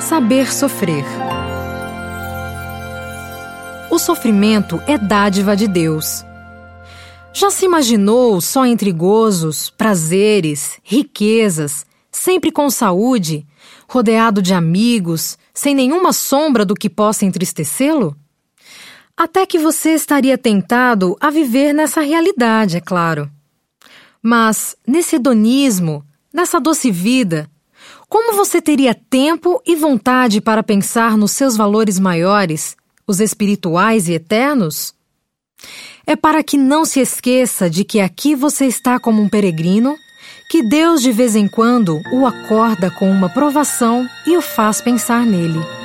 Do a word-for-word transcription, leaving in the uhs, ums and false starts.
Saber sofrer. O sofrimento é dádiva de Deus. Já se imaginou só entre gozos, prazeres, riquezas, sempre com saúde, rodeado de amigos, sem nenhuma sombra do que possa entristecê-lo? Até que você estaria tentado a viver nessa realidade, é claro. Mas, nesse hedonismo, nessa doce vida, como você teria tempo e vontade para pensar nos seus valores maiores, os espirituais e eternos? É para que não se esqueça de que aqui você está como um peregrino, que Deus de vez em quando o acorda com uma provação e o faz pensar nele.